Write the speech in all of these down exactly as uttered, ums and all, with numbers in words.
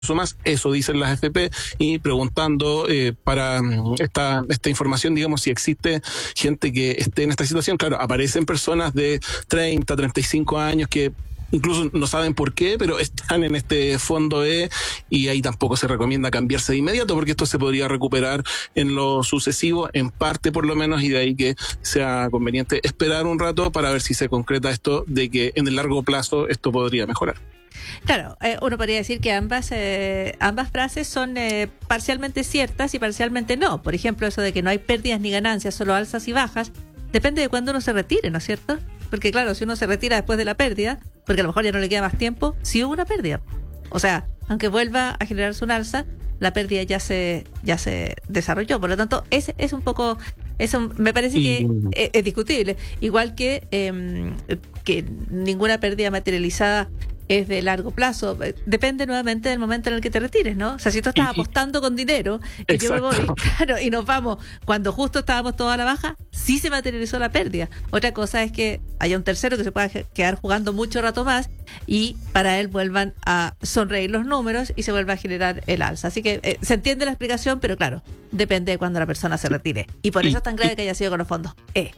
más, eso dicen las A F P, y preguntando eh, para esta, esta información, digamos, si existe gente que esté en esta situación. Claro, aparecen personas de treinta, treinta y cinco años que incluso no saben por qué, pero están en este fondo E, y ahí tampoco se recomienda cambiarse de inmediato, porque esto se podría recuperar en lo sucesivo, en parte por lo menos, y de ahí que sea conveniente esperar un rato para ver si se concreta esto de que en el largo plazo esto podría mejorar. Claro, eh, uno podría decir que ambas eh, ambas frases son eh, parcialmente ciertas y parcialmente no. Por ejemplo, eso de que no hay pérdidas ni ganancias, solo alzas y bajas, depende de cuándo uno se retire, ¿no es cierto? Porque claro, si uno se retira después de la pérdida, porque a lo mejor ya no le queda más tiempo, sí hubo una pérdida. O sea, aunque vuelva a generarse un alza, la pérdida ya se ya se desarrolló. Por lo tanto, es, es un poco... Eso me parece y... que es, es discutible. Igual que, eh, que ninguna pérdida materializada es de largo plazo. Depende nuevamente del momento en el que te retires, ¿no? O sea, si tú estás y, apostando con dinero y yo me voy, claro, y nos vamos cuando justo estábamos todos a la baja, sí se materializó la pérdida. Otra cosa es que haya un tercero que se pueda quedar jugando mucho rato más y para él vuelvan a sonreír los números y se vuelva a generar el alza. Así que eh, se entiende la explicación, pero claro, depende de cuando la persona se retire. Y por y, eso es tan grave y, que haya sido con los fondos E.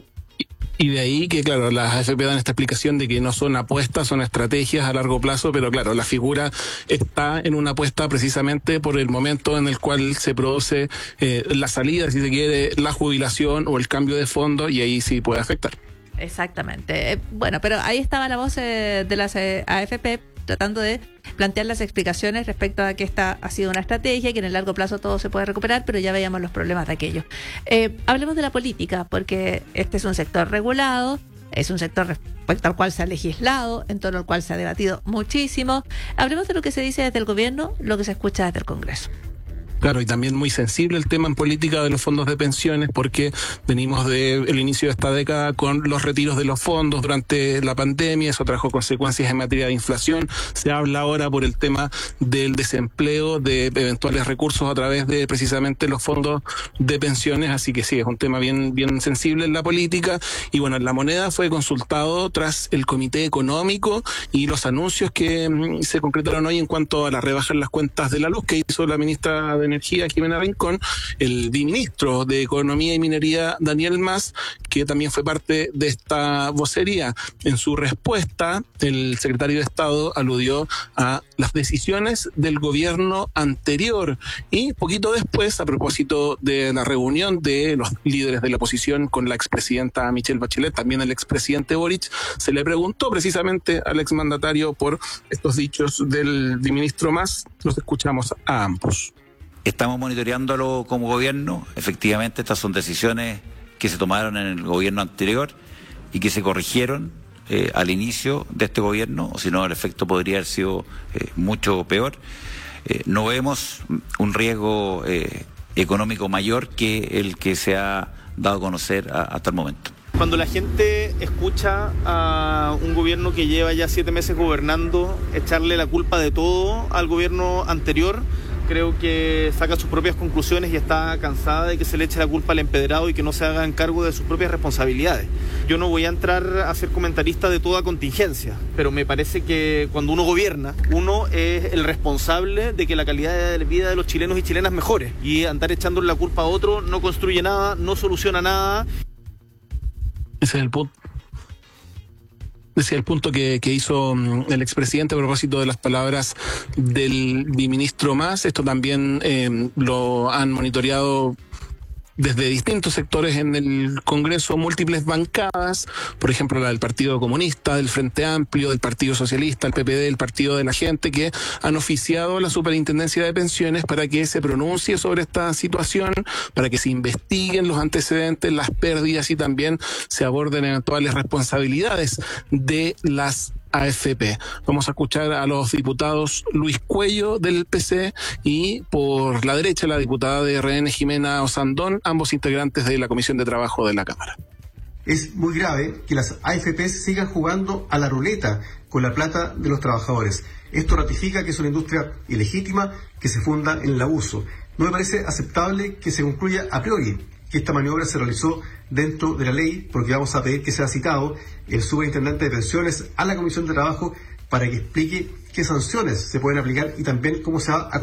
Y de ahí que, claro, las A F P dan esta explicación de que no son apuestas, son estrategias a largo plazo, pero claro, la figura está en una apuesta precisamente por el momento en el cual se produce eh, la salida, si se quiere, la jubilación o el cambio de fondo, y ahí sí puede afectar. Exactamente. Eh, bueno, pero ahí estaba la voz eh, de las eh, A F P tratando de plantear las explicaciones respecto a que esta ha sido una estrategia y que en el largo plazo todo se puede recuperar, pero ya veíamos los problemas de aquello. Eh, hablemos de la política, porque este es un sector regulado, es un sector respecto al cual se ha legislado, en torno al cual se ha debatido muchísimo. Hablemos de lo que se dice desde el gobierno, lo que se escucha desde el Congreso. Claro, y también muy sensible el tema en política de los fondos de pensiones, porque venimos del inicio de esta década con los retiros de los fondos durante la pandemia, eso trajo consecuencias en materia de inflación. Se habla ahora por el tema del desempleo, de eventuales recursos a través de precisamente los fondos de pensiones, así que sí, es un tema bien, bien sensible en la política. Y bueno, en La Moneda fue consultado tras el Comité Económico y los anuncios que mm, se concretaron hoy en cuanto a la rebaja en las cuentas de la luz que hizo la ministra de Energía, Jimena Rincón, el viceministro de Economía y Minería, Daniel Mas, que también fue parte de esta vocería. En su respuesta, el secretario de Estado aludió a las decisiones del gobierno anterior y poquito después, a propósito de la reunión de los líderes de la oposición con la expresidenta Michelle Bachelet, también el expresidente Boric, se le preguntó precisamente al exmandatario por estos dichos del viceministro Mas. Los escuchamos a ambos. Estamos monitoreándolo como gobierno. Efectivamente, estas son decisiones que se tomaron en el gobierno anterior y que se corrigieron eh, al inicio de este gobierno, o si no, el efecto podría haber sido eh, mucho peor. Eh, no vemos un riesgo eh, económico mayor que el que se ha dado a conocer a, hasta el momento. Cuando la gente escucha a un gobierno que lleva ya siete meses gobernando, echarle la culpa de todo al gobierno anterior, creo que saca sus propias conclusiones y está cansada de que se le eche la culpa al empedrado y que no se hagan cargo de sus propias responsabilidades. Yo no voy a entrar a ser comentarista de toda contingencia, pero me parece que cuando uno gobierna, uno es el responsable de que la calidad de vida de los chilenos y chilenas mejore. Y andar echándole la culpa a otro no construye nada, no soluciona nada. Ese es el punto. Decía el punto que, que hizo el expresidente a propósito de las palabras del ministro Mas. Esto también eh, lo han monitoreado desde distintos sectores en el Congreso, múltiples bancadas, por ejemplo la del Partido Comunista, del Frente Amplio, del Partido Socialista, el P P D, el Partido de la Gente, que han oficiado a la Superintendencia de Pensiones para que se pronuncie sobre esta situación, para que se investiguen los antecedentes, las pérdidas y también se aborden eventuales responsabilidades de las A F P. Vamos a escuchar a los diputados Luis Cuello del P C y por la derecha la diputada de R N Jimena Osandón, ambos integrantes de la Comisión de Trabajo de la Cámara. Es muy grave que las A F P sigan jugando a la ruleta con la plata de los trabajadores. Esto ratifica que es una industria ilegítima que se funda en el abuso. No me parece aceptable que se concluya a priori que esta maniobra se realizó dentro de la ley, porque vamos a pedir que sea citado el superintendente de pensiones a la Comisión de Trabajo para que explique qué sanciones se pueden aplicar y también cómo se va a